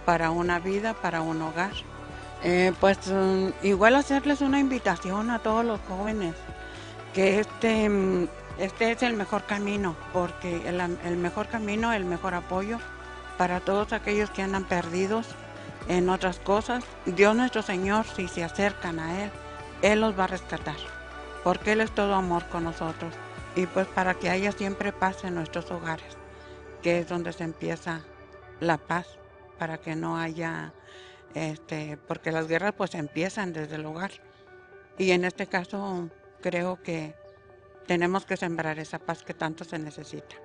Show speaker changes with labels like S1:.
S1: para una vida, para un hogar. Igual hacerles una invitación a todos los jóvenes que este es el mejor camino, porque el mejor camino, el mejor apoyo para todos aquellos que andan perdidos en otras cosas. Dios nuestro Señor, si se acercan a Él los va a rescatar, porque Él es todo amor con nosotros. Y pues para que haya siempre paz en nuestros hogares, que es donde se empieza la paz, para que no haya, porque las guerras pues empiezan desde el hogar. Y en este caso creo que tenemos que sembrar esa paz que tanto se necesita.